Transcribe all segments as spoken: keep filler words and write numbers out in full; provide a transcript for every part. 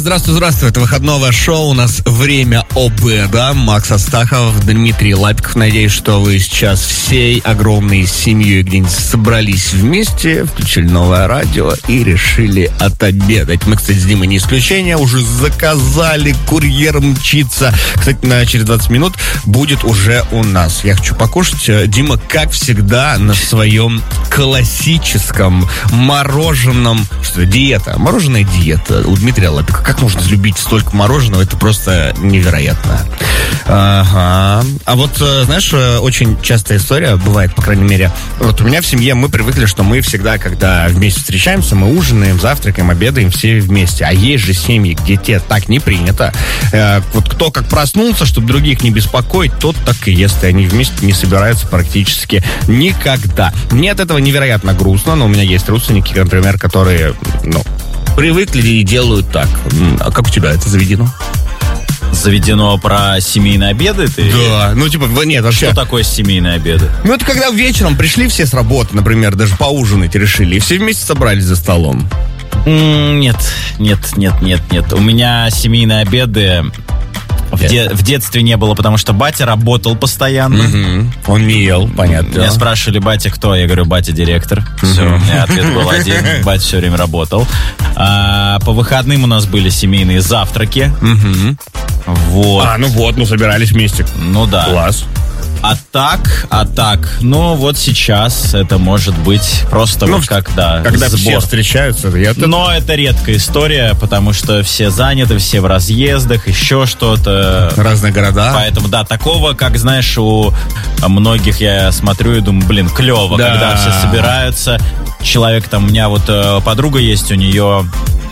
Здравствуй, здравствуй, это выходное шоу, у нас время обеда. Макс Астахов, Дмитрий Лапиков. Надеюсь, что вы сейчас всей огромной семьей где-нибудь собрались вместе, включили новое радио и решили отобедать. Мы, кстати, с Димой не исключение, уже заказали, курьер мчится. Кстати, на через двадцать минут будет уже у нас. Я хочу покушать. Дима, как всегда, на своем классическом мороженом. Что, диета? Мороженая диета у Дмитрия Лапикова. Как можно любить столько мороженого? Это просто невероятно. Ага. А вот, знаешь, очень частая история бывает, по крайней мере, вот у меня в семье мы привыкли, что мы всегда, когда вместе встречаемся, мы ужинаем, завтракаем, обедаем все вместе. А есть же семьи, где те так не принято. Вот кто как проснулся, чтобы других не беспокоить, тот так и ест. И они вместе не собираются практически никогда. Мне от этого невероятно грустно, но у меня есть родственники, например, которые, ну, привыкли и делают так. А как у тебя это заведено? Заведено про семейные обеды? Ты... Да, ну типа, нет, вообще. Что такое семейные обеды? Ну это когда вечером пришли все с работы, например, даже поужинать решили, и все вместе собрались за столом. Нет, нет, нет, нет, нет. У меня семейные обеды в, де- в детстве не было, потому что батя работал постоянно. Угу. Он не ел, понятно. Меня спрашивали, батя кто? Я говорю, батя директор. Все, у меня ответ был один. Батя все время работал. А, по выходным у нас были семейные завтраки. Угу. Вот. А, ну вот, ну собирались вместе. Ну да. Класс. А так, а так, ну вот сейчас это может быть просто ну, вот как, да, когда сбор. Все встречаются. Я Но это редкая история, потому что все заняты, все в разъездах, еще что-то. Разные города. Поэтому, да, такого, как, знаешь, у многих я смотрю и думаю, блин, клево, да. Когда все собираются. Человек там, у меня вот подруга есть, у нее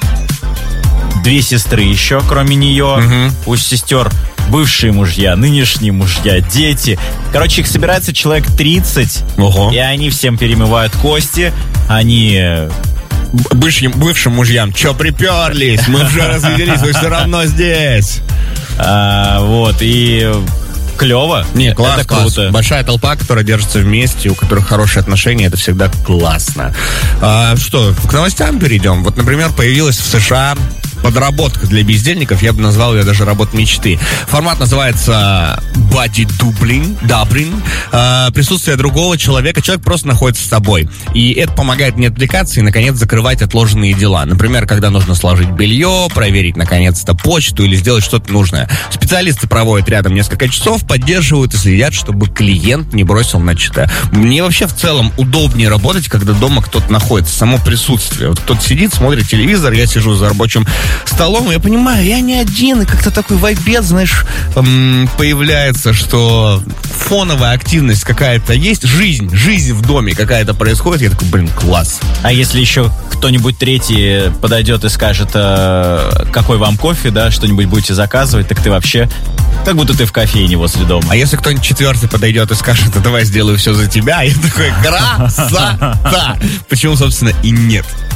две сестры еще, кроме нее. Угу. У сестер бывшие мужья, нынешние мужья, дети. Короче, их собирается человек тридцать, Ого. И они всем перемывают кости. Они... Бывшим, бывшим мужьям, че приперлись? Мы уже развелись, вы все равно здесь. А, вот, и... Клево. Не, класс, это класс. Круто. Большая толпа, которая держится вместе, у которых хорошие отношения, это всегда классно. А, что, к новостям перейдем? Вот, например, появилась в США подработка для бездельников, я бы назвал ее даже работа мечты. Формат называется body doubling, doubling. А, присутствие другого человека, человек просто находится с тобой. И это помогает не отвлекаться и, наконец, закрывать отложенные дела. Например, когда нужно сложить белье, проверить, наконец-то, почту или сделать что-то нужное. Специалисты проводят рядом несколько часов, поддерживают и следят, чтобы клиент не бросил начатое. Мне вообще в целом удобнее работать, когда дома кто-то находится, само присутствие. Вот кто-то сидит, смотрит телевизор, я сижу за рабочим столом, я понимаю, я не один, и как-то такой вайбец, знаешь, появляется, что фоновая активность какая-то есть, жизнь, жизнь в доме какая-то происходит, я такой, блин, класс. А если еще кто-нибудь третий подойдет и скажет, какой вам кофе, да, что-нибудь будете заказывать, так ты вообще, как будто ты в кофейне возле дома. А если кто-нибудь четвертый подойдет и скажет, а давай сделаю все за тебя, я такой, красота! Почему, собственно, и нет?